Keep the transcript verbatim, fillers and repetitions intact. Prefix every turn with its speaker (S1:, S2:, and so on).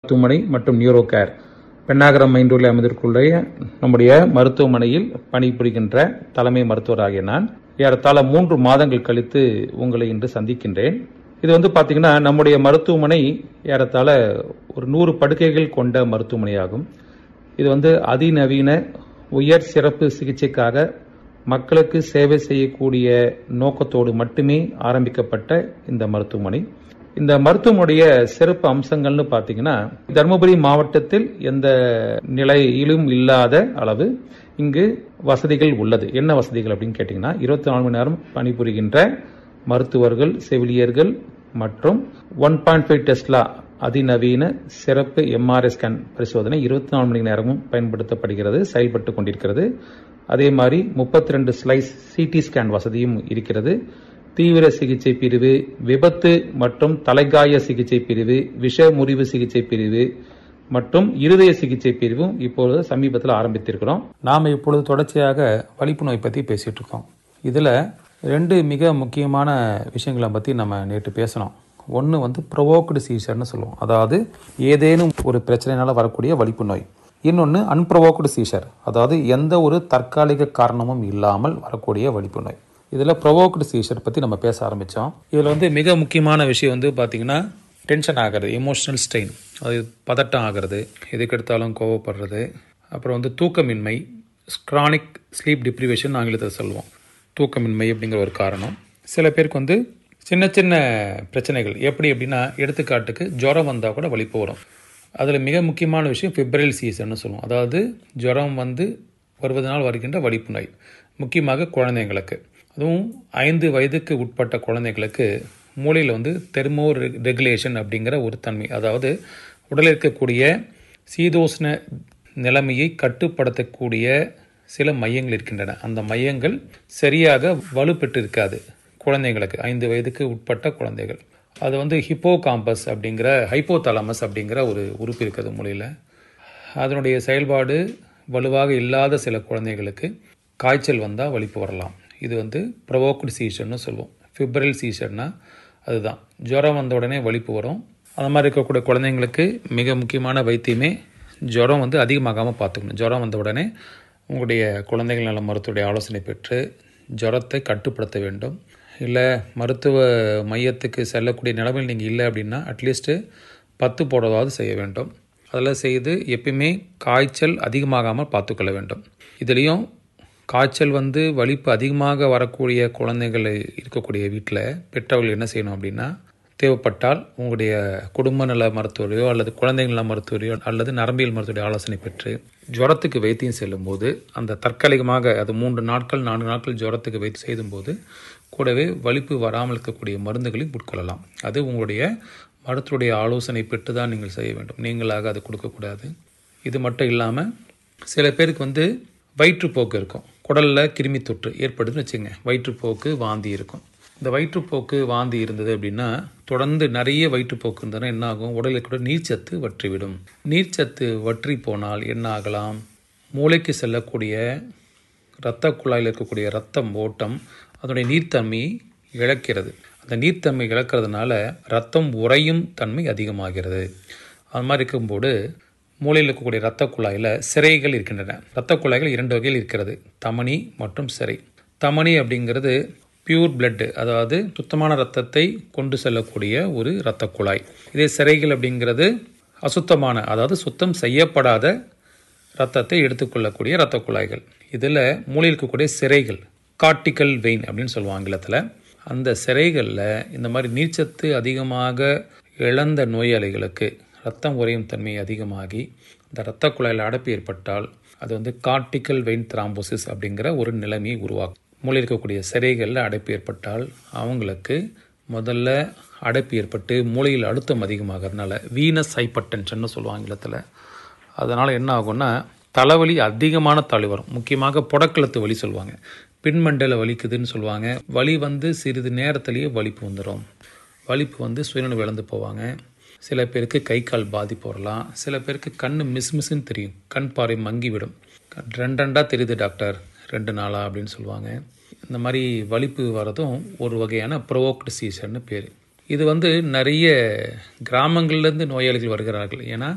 S1: மருத்துவமனை மற்றும் neuro care Pennagaram மைண்டூரில் அமைந்திருக்கிற நம்முடைய மருத்துவமனையில் பணிபுரிகின்ற தலைமை மருத்துவராகிய நான் ஏறத்தாழ மூன்று மாதங்கள் கழித்து உங்களை இன்று சந்திக்கின்றேன். இது வந்து பார்த்தீங்கன்னா நம்முடைய மருத்துவமனை ஏறத்தாழ ஒரு நூறு படுக்கைகள் கொண்ட மருத்துவமனையாகும். இது வந்து அதிநவீன உயர் சிறப்பு சிகிச்சைக்காக மக்களுக்கு சேவை செய்யக்கூடிய நோக்கத்தோடு மட்டுமே ஆரம்பிக்கப்பட்ட இந்த மருத்துவமனை. இந்த மருத்துவமனைய சிறப்பு அம்சங்கள்னு பார்த்தீங்கன்னா தருமபுரி மாவட்டத்தில் எந்த நிலையிலும் இல்லாத அளவு இங்கு வசதிகள் உள்ளது. என்ன வசதிகள் அப்படின்னு கேட்டீங்கன்னா இருபத்தி நாலு மணி நேரம் பணிபுரிகின்ற மருத்துவர்கள், செவிலியர்கள் மற்றும் ஒன் பாயிண்ட் ஃபைவ் டெஸ்லா அதிநவீன சிறப்பு எம்ஆர்ஐ ஸ்கேன் பரிசோதனை இருபத்தி நாலு மணி நேரமும் பயன்படுத்தப்படுகிறது, செயல்பட்டு கொண்டிருக்கிறது. அதே மாதிரி முப்பத்தி ரெண்டு ஸ்லைஸ் சிடி ஸ்கேன் வசதியும் இருக்கிறது. தீவிர சிகிச்சை பிரிவு, விபத்து மற்றும் தலைகாய சிகிச்சை பிரிவு, விஷ முறிவு சிகிச்சை பிரிவு மற்றும் இருதய சிகிச்சை பிரிவும் இப்பொழுது சமீபத்தில் ஆரம்பித்திருக்கிறோம். நாம் இப்பொழுது தொடர்ச்சியாக வலிப்பு நோய் பற்றி பேசிட்டு இருக்கோம். இதில் ரெண்டு மிக முக்கியமான விஷயங்களை பற்றி நம்ம நேற்று பேசணும். ஒன்று வந்து ப்ரொவோக்டு சீசர்னு சொல்லுவோம், அதாவது ஏதேனும் ஒரு பிரச்சனைனால வரக்கூடிய வலிப்பு நோய். இன்னொன்று அன்ப்ரொவோக்டு சீசர், அதாவது எந்த ஒரு தற்காலிக காரணமும் இல்லாமல் வரக்கூடிய வலிப்பு நோய். இதில் ப்ரொவோக்டு சீசர் பற்றி நம்ம பேச ஆரம்பித்தோம். இதில் வந்து மிக முக்கியமான விஷயம் வந்து பார்த்திங்கன்னா டென்ஷன் ஆகிறது, எமோஷனல் ஸ்ட்ரெயின், அது பதட்டம் ஆகிறது, எதுக்கு எடுத்தாலும் கோவப்படுறது, அப்புறம் வந்து தூக்கமின்மை, கிரானிக் ஸ்லீப் டிப்ரிவேஷன் ஆங்கிலத்தில் சொல்லுவோம். தூக்கமின்மை அப்படிங்கிற ஒரு காரணம். சில பேருக்கு வந்து சின்ன சின்ன பிரச்சனைகள், எப்படி அப்படின்னா எடுத்துக்காட்டுக்கு ஜுரம் வந்தால் கூட வலிப்பு வரும். அதில் மிக முக்கியமான விஷயம் ஃபிப்ரைல் சீசர்னு சொல்லுவோம், அதாவது ஜுரம் வந்து வருவதனால் வருகின்ற வலிப்பு நோய், முக்கியமாக குழந்தைங்களுக்கு. அதுவும் ஐந்து வயதுக்கு உட்பட்ட குழந்தைங்களுக்கு மூளையில் வந்து தெர்மோ ரெகுலேஷன் அப்படிங்கிற ஒரு தன்மை, அதாவது உடலில் இருக்கக்கூடிய சீதோஷ்ண நிலைமையை கட்டுப்படுத்தக்கூடிய சில மையங்கள் இருக்கின்றன. அந்த மையங்கள் சரியாக வலுப்பெற்று இருக்காது குழந்தைங்களுக்கு, ஐந்து வயதுக்கு உட்பட்ட குழந்தைகள். அது வந்து ஹிப்போ காம்பஸ் அப்படிங்கிற ஹைப்போதாலமஸ் அப்படிங்கிற ஒரு உறுப்பு இருக்குது மூளையில். அதனுடைய செயல்பாடு வலுவாக இல்லாத சில குழந்தைகளுக்கு காய்ச்சல் வந்தால் வலிப்பு வரலாம். இது வந்து ப்ரொவோக்டு சீசர்னு சொல்லுவோம். ஃபிப்ரைல் சீசர்னா அதுதான், ஜுரம் வந்த உடனே வலிப்பு வரும். அந்த மாதிரி இருக்கக்கூடிய குழந்தைங்களுக்கு மிக முக்கியமான வைத்தியமே ஜுரம் வந்து அதிகமாகாமல் பார்த்துக்கணும். ஜுரம் வந்த உடனே உங்களுடைய குழந்தைகள் நல மருத்துவருடைய ஆலோசனை பெற்று ஜுரத்தை கட்டுப்படுத்த வேண்டும். இல்லை மருத்துவ மையத்துக்கு செல்லக்கூடிய நிலைமையில் நீங்கள் இல்லை அப்படின்னா அட்லீஸ்ட்டு பத்து போடவாவது செய்ய வேண்டும். அதெல்லாம் செய்து எப்பயுமே காய்ச்சல் அதிகமாகாமல் பார்த்துக்கொள்ள வேண்டும். இதுலேயும் காய்ச்சல் வந்து வலிப்பு அதிகமாக வரக்கூடிய குழந்தைகள் இருக்கக்கூடிய வீட்டில் பெற்றவர்கள் என்ன செய்யணும் அப்படின்னா, தேவைப்பட்டால் உங்களுடைய குடும்ப நல மருத்துவரையோ அல்லது குழந்தைகள் நல மருத்துவரையோ அல்லது நரம்பியல் மருத்துவருடைய ஆலோசனை பெற்று ஜுரத்துக்கு வைத்தியம் செல்லும்போது அந்த தற்காலிகமாக அது மூன்று நாட்கள் நான்கு நாட்கள் ஜுரத்துக்கு வைத்தியம் செய்யும்போது கூடவே வலிப்பு வராமல் இருக்கக்கூடிய மருந்துகளையும் உட்கொள்ளலாம். அது உங்களுடைய மருத்துவருடைய ஆலோசனை பெற்று தான் நீங்கள் செய்ய வேண்டும், நீங்களாக அது கொடுக்கக்கூடாது. இது மட்டும் இல்லாமல் சில பேருக்கு வந்து வயிற்றுப்போக்கு இருக்கும், குடலில் கிருமி தொற்று ஏற்படுதுன்னு வச்சுங்க, வயிற்றுப்போக்கு வாந்தி இருக்கும். இந்த வயிற்றுப்போக்கு வாந்தி இருந்தது அப்படின்னா, தொடர்ந்து நிறைய வயிற்றுப்போக்கு இருந்ததுன்னா என்ன ஆகும், உடலில் கூட நீர்ச்சத்து வற்றிவிடும். நீர்ச்சத்து வற்றி போனால் என்ன ஆகலாம், மூளைக்கு செல்லக்கூடிய இரத்த குழாயில் இருக்கக்கூடிய இரத்தம் ஓட்டம் அதனுடைய நீர்த்தன்மை இழக்கிறது. அந்த நீர்த்தன்மை இழக்கிறதுனால இரத்தம் உறையும் தன்மை அதிகமாகிறது. அது மாதிரி இருக்கும்போது மூளையில் இருக்கக்கூடிய இரத்த குழாயில் சிரைகள் இருக்கின்றன. இரத்த குழாய்கள் இரண்டு வகையில் இருக்கிறது, தமனி மற்றும் சிரை. தமனி அப்படிங்கிறது பியூர் பிளட்டு, அதாவது சுத்தமான இரத்தத்தை கொண்டு செல்லக்கூடிய ஒரு இரத்த குழாய். இதே சிரைகள் அப்படிங்கிறது அசுத்தமான, அதாவது சுத்தம் செய்யப்படாத இரத்தத்தை எடுத்துக்கொள்ளக்கூடிய இரத்த குழாய்கள். இதில் மூளையில் இருக்கக்கூடிய சிரைகள் கார்டிகல் வெயின் அப்படின்னு சொல்லுவாங்க ஆங்கிலத்தில். அந்த சிரைகளில் இந்த மாதிரி நீர்ச்சத்து அதிகமாக இழந்த நோயாளிகளுக்கு இரத்தம் உறையும் தன்மை அதிகமாகி இந்த இரத்த குழாயில் அடைப்பு ஏற்பட்டால் அது வந்து கார்டிகல் வெயின் த்ராம்போசிஸ் அப்படிங்கிற ஒரு நிலைமையை உருவாக்கும். மூளையில் இருக்கக்கூடிய சிரைகளில் அடைப்பு ஏற்பட்டால் அவங்களுக்கு முதல்ல அடைப்பு ஏற்பட்டு மூளையில் அழுத்தம் அதிகமாகிறதுனால வீனஸ் ஹைப்பர்டென்ஷன் சொல்லுவாங்க ஆங்கிலத்தில். அதனால் என்ன ஆகும்னா தலைவலி, அதிகமான தலை வரும். முக்கியமாக புடக்கலத்து வலி சொல்லுவாங்க, பின்மண்டல வலிக்குதுன்னு சொல்லுவாங்க. வலி வந்து சிறிது நேரத்திலேயே வலிப்பு வந்துடும். வலிப்பு வந்து சுயநினைவு இழந்து போவாங்க. சில பேருக்கு கை கால் பாதிப்பு வரலாம். சில பேருக்கு கண் மிஸ் மிஸ்ன்னு தெரியும், கண் பார்வை மங்கிவிடும். ரெண்டு ரெண்டாக தெரியுது டாக்டர், ரெண்டு நாளா அப்படின்னு சொல்லுவாங்க. இந்த மாதிரி வலிப்பு வரதும் ஒரு வகையான ப்ரொவோக்டு சீசர்னு பேர். இது வந்து நிறைய கிராமங்கள்லேருந்து நோயாளிகள் வருகிறார்கள். ஏன்னா